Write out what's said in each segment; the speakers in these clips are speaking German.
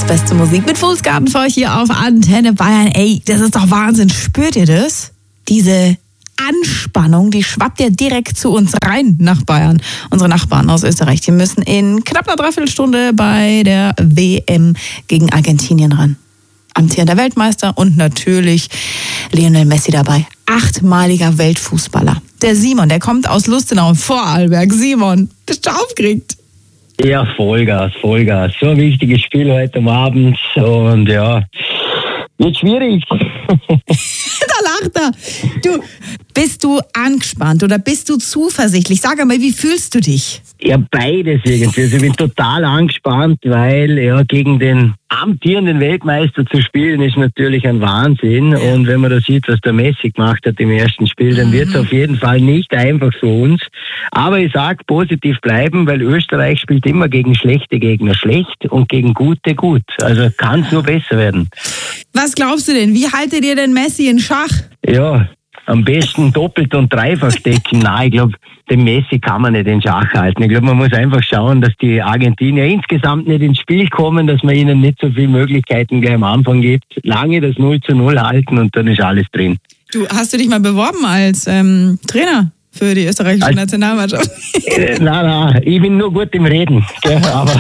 Das beste Musik mit Fußgarten für euch hier auf Antenne Bayern. Ey, das ist doch Wahnsinn. Spürt ihr das? Diese Anspannung, die schwappt ja direkt zu uns rein nach Bayern. Unsere Nachbarn aus Österreich, die müssen in knapp einer Dreiviertelstunde bei der WM gegen Argentinien ran. Amtierender Weltmeister und natürlich Lionel Messi dabei. 8-maliger Weltfußballer. Der Simon, der kommt aus Lustenau im Vorarlberg. Simon, bist du aufgeregt? Ja, Vollgas. So ein wichtiges Spiel heute am Abend und ja, wird schwierig. Da lacht er. Du, bist du angespannt oder bist du zuversichtlich? Sag einmal, wie fühlst du dich? Ja, beides irgendwie. Also ich bin total angespannt, weil ja gegen den amtierenden Weltmeister zu spielen ist natürlich ein Wahnsinn. Und wenn man da sieht, was der Messi gemacht hat im ersten Spiel, dann wird es auf jeden Fall nicht einfach für uns. Aber ich sag, positiv bleiben, weil Österreich spielt immer gegen schlechte Gegner schlecht und gegen gute gut. Also kann es nur besser werden. Was glaubst du denn? Wie haltet ihr denn Messi in Schach? Ja, am besten doppelt und dreifach decken. Nein, ich glaube, den Messi kann man nicht in Schach halten. Ich glaube, man muss einfach schauen, dass die Argentinier insgesamt nicht ins Spiel kommen, dass man ihnen nicht so viele Möglichkeiten gleich am Anfang gibt. Lange das 0:0 halten und dann ist alles drin. Du, hast du dich mal beworben als Trainer für die österreichische Nationalmannschaft? Nein, ich bin nur gut im Reden. Aber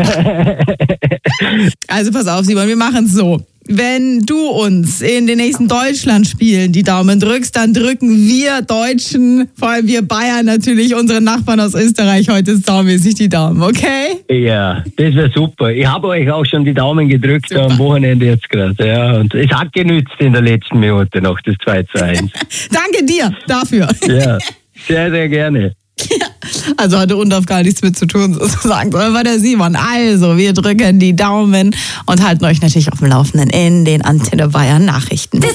Also pass auf, Simon, wir machen es so. Wenn du uns in den nächsten Deutschlandspielen die Daumen drückst, dann drücken wir Deutschen, vor allem wir Bayern natürlich, unseren Nachbarn aus Österreich heute saumäßig die Daumen, okay? Ja, das wäre super. Ich habe euch auch schon die Daumen gedrückt am Wochenende jetzt gerade. Ja, und es hat genützt in der letzten Minute noch, das 2:1. Danke dir dafür. Ja, sehr, sehr gerne. Also hatte Undorf gar nichts mit zu tun, sozusagen, sondern war der Simon. Also, wir drücken die Daumen und halten euch natürlich auf dem Laufenden in den Antenne Bayern Nachrichten.